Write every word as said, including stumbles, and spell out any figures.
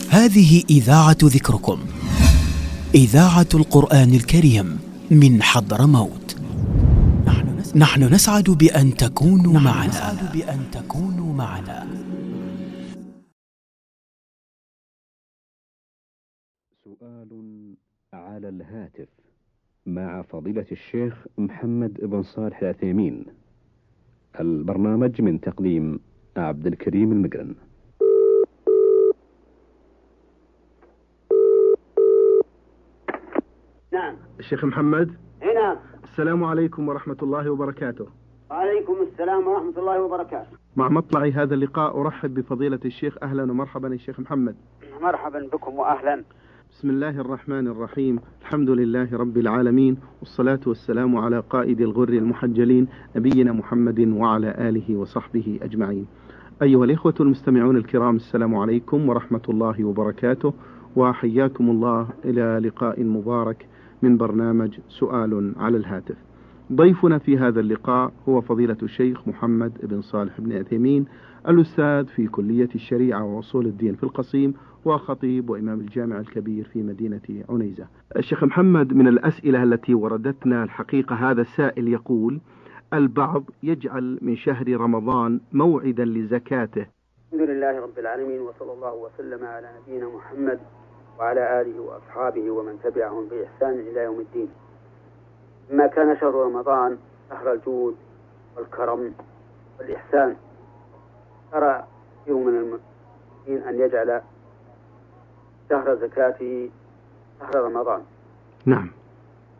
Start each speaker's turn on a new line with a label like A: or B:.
A: هذه إذاعة ذكركم، إذاعة القرآن الكريم من حضرموت. نحن نسعد بأن تكونوا معنا. نسعد بأن تكونوا معنا.
B: سؤال على الهاتف مع فضيلة الشيخ محمد بن صالح العثيمين. البرنامج من تقديم عبد الكريم المقرن.
C: نعم.
D: الشيخ محمد.
C: اي نعم.
D: السلام عليكم ورحمة الله وبركاته.
C: وعليكم السلام ورحمة الله وبركاته.
D: مع مطلع هذا اللقاء أرحب بفضيلة الشيخ. أهلا ومرحبا الشيخ محمد.
C: مرحبا بكم وأهلا.
D: بسم الله الرحمن الرحيم. الحمد لله رب العالمين، والصلاة والسلام على قائد الغر المحجلين نبينا محمد وعلى آله وصحبه أجمعين. أيها الإخوة المستمعون الكرام، السلام عليكم ورحمة الله وبركاته، وحياكم الله إلى لقاء مبارك من برنامج سؤال على الهاتف. ضيفنا في هذا اللقاء هو فضيلة الشيخ محمد بن صالح بن عثيمين، الأستاذ في كلية الشريعة وأصول الدين في القصيم، وخطيب وإمام الجامع الكبير في مدينة عنيزة. الشيخ محمد، من الأسئلة التي وردتنا الحقيقة هذا السائل يقول: البعض يجعل من شهر رمضان موعدا لزكاته.
C: الحمد لله رب العالمين، وصلى الله وسلم على نبينا محمد وعلى آله وأصحابه ومن تبعهم بإحسان إلى يوم الدين. ما كان شهر رمضان شهر الجود والكرم والإحسان، ترى كثير من المسلمين أن يجعل شهر زكاته شهر رمضان.
D: نعم.